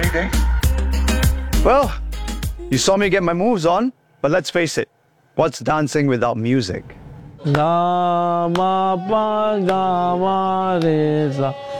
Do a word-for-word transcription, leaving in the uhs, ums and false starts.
anything? Well, you saw me get my moves on, but let's face it, what's dancing without music? Ga ma pa ga ma re sa